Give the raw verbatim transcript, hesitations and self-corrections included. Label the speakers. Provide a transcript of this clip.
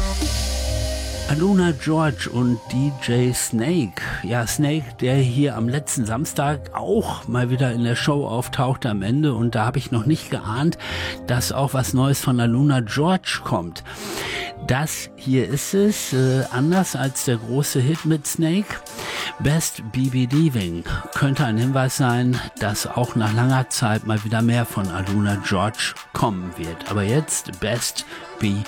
Speaker 1: Aluna George und D J Snake. Ja, Snake, der hier am letzten Samstag auch mal wieder in der Show auftauchte am Ende, und da habe ich noch nicht geahnt, dass auch was Neues von Aluna George kommt. Das hier ist es, äh, anders als der große Hit mit Snake. Best Be Believing könnte ein Hinweis sein, dass auch nach langer Zeit mal wieder mehr von Aluna George kommen wird. Aber jetzt Best Be